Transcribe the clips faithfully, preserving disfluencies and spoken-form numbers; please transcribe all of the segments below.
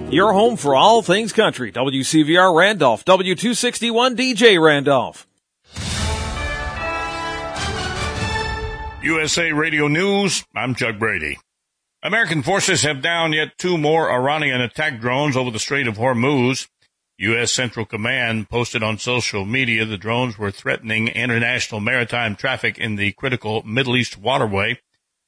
Your home for all things country. W C V R Randolph, W two sixty-one D J Randolph. U S A Radio News, I'm Chuck Brady. American forces have downed yet two more Iranian attack drones over the Strait of Hormuz. U S. Central Command posted on social media the drones were threatening international maritime traffic in the critical Middle East waterway.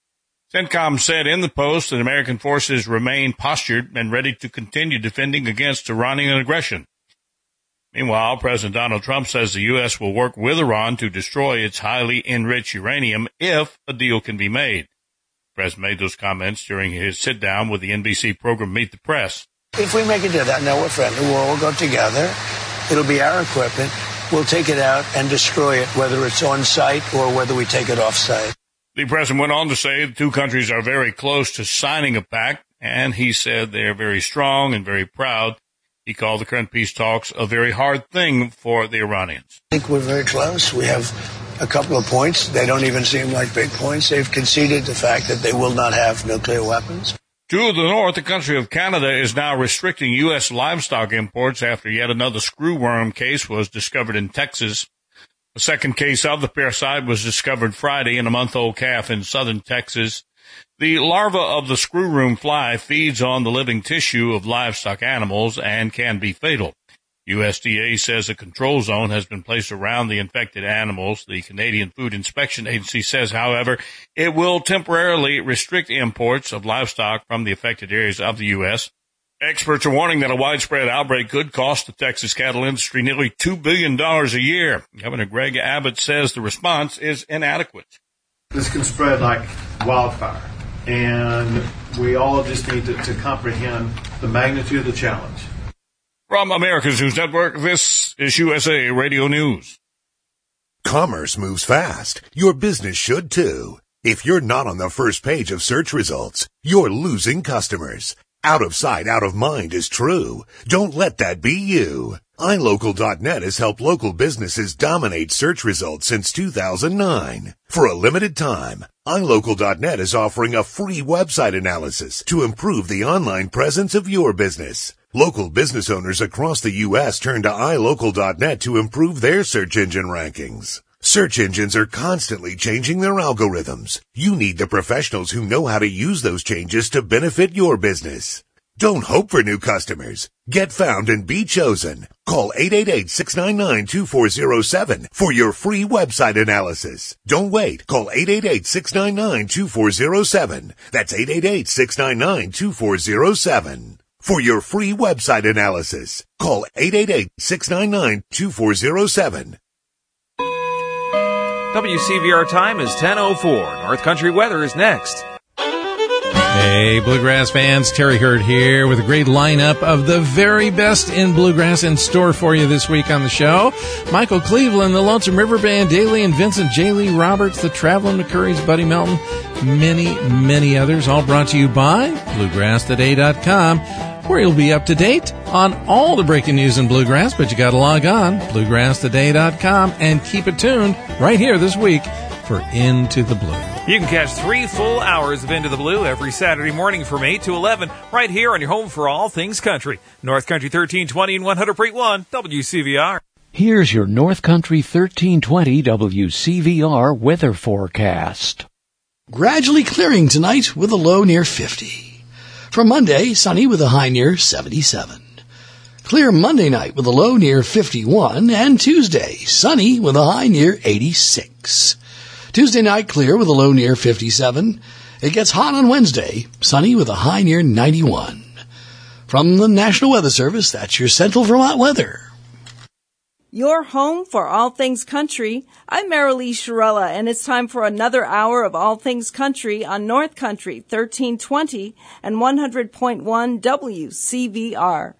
CENTCOM said in the post that American forces remain postured and ready to continue defending against Iranian aggression. Meanwhile, President Donald Trump says the U S will work with Iran to destroy its highly enriched uranium if a deal can be made. The President made those comments during his sit-down with the N B C program Meet the Press. If we make it to that, now we're friendly. We'll all go together. It'll be our equipment. We'll take it out and destroy it, whether it's on site or whether we take it off site. The president went on to say the two countries are very close to signing a pact, and he said they're very strong and very proud. He called the current peace talks a very hard thing for the Iranians. I think we're very close. We have a couple of points. They don't even seem like big points. They've conceded the fact that they will not have nuclear weapons. To the north, the country of Canada is now restricting U S livestock imports after yet another screwworm case was discovered in Texas. The second case of the parasite was discovered Friday in a month-old calf in southern Texas. The larva of the screwworm fly feeds on the living tissue of livestock animals and can be fatal. U S D A says a control zone has been placed around the infected animals. The Canadian Food Inspection Agency says, however, it will temporarily restrict imports of livestock from the affected areas of the U S. Experts are warning that a widespread outbreak could cost the Texas cattle industry nearly two billion dollars a year. Governor Greg Abbott says the response is inadequate. This can spread like wildfire, and we all just need to, to comprehend the magnitude of the challenge. From America's News Network, this is U S A Radio News. Commerce moves fast. Your business should too. If you're not on the first page of search results, you're losing customers. Out of sight, out of mind is true. Don't let that be you. i local dot net has helped local businesses dominate search results since two thousand nine. For a limited time, i local dot net is offering a free website analysis to improve the online presence of your business. Local business owners across the U S turn to i local dot net to improve their search engine rankings. Search engines are constantly changing their algorithms. You need the professionals who know how to use those changes to benefit your business. Don't hope for new customers. Get found and be chosen. Call eight eight eight, six nine nine, two four zero seven for your free website analysis. Don't wait. Call eight eight eight, six nine nine, two four zero seven. That's eight eight eight, six nine nine, two four zero seven. For your free website analysis, call eight eight eight, six nine nine, two four zero seven. W C V R time is ten oh four. North Country weather is next. Hey, Bluegrass fans, Terry Hurd here with a great lineup of the very best in Bluegrass in store for you this week on the show. Michael Cleveland, the Lonesome River Band, Daly and Vincent, J. Lee Roberts, the Traveling McCurry's, Buddy Melton, many, many others, all brought to you by bluegrass today dot com, where you'll be up to date on all the breaking news in Bluegrass, but you got to log on, bluegrass today dot com, and keep it tuned right here this week for Into the Blue. You can catch three full hours of Into the Blue every Saturday morning from eight to eleven right here on your home for all things country. North Country thirteen twenty and one hundred point one W C V R. Here's your North Country thirteen twenty W C V R weather forecast. Gradually clearing tonight with a low near fifty. For Monday, sunny with a high near seventy-seven. Clear Monday night with a low near fifty-one, and Tuesday, sunny with a high near eighty-six. Tuesday night, clear with a low near fifty-seven. It gets hot on Wednesday, sunny with a high near ninety-one. From the National Weather Service, that's your Central Vermont weather. Your home for all things country. I'm Marilee Shirella, and it's time for another hour of all things country on North Country thirteen twenty and one hundred point one W C V R.